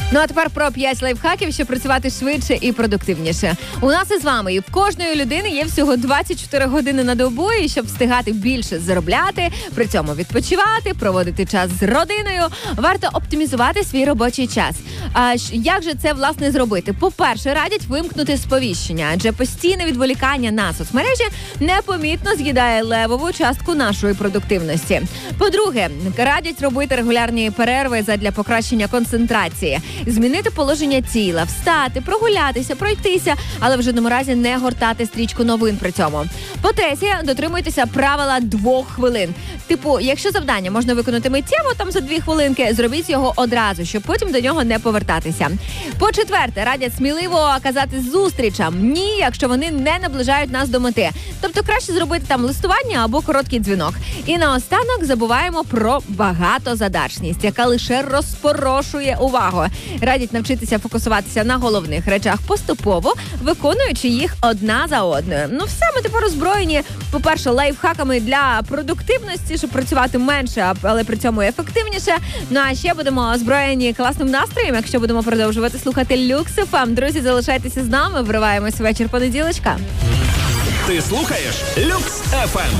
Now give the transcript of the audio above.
Ну а тепер про 5 лайфхаків, щоб працювати швидше і продуктивніше. У нас із вами і в кожної людини є всього 24 години на добу, і щоб встигати більше заробляти, при цьому відпочивати, проводити час з родиною, варто оптимізувати свій робочий час. А як же це, власне, зробити? По-перше, радять вимкнути сповіщення, адже постійне відволікання на соцмережі непомітно з'їдає левову частку нашої продуктивності. По-друге, радять робити регулярні перерви задля покращення концентрації, змінити положення тіла, встати, прогулятися, пройтися, але в жодному разі не гортати стрічку новин при цьому. По-третє, дотримуйтеся правила 2 хвилин. Типу, якщо завдання можна виконати миттєво, там за 2 хвилинки, зробіть його одразу, щоб потім до нього не повертатися. По-четверте, радять сміливо казати зустрічам ні, якщо вони не наближають нас до мети. Тобто краще зробити там листування або короткий дзвінок. І наостанок забуваємо про багатозадачність, яка лише розпорошує увагу. Радять навчитися фокусуватися на головних речах поступово, виконуючи їх одна за одною. Ну все, ми тепер озброєні, по-перше, лайфхаками для продуктивності, щоб працювати менше, але при цьому ефективніше. Ну а ще будемо озброєні класним настроєм, якщо будемо продовжувати слухати Люкс ФМ. Друзі, залишайтеся з нами, вриваємось вечір понеділочка. Ти слухаєш Люкс ФМ.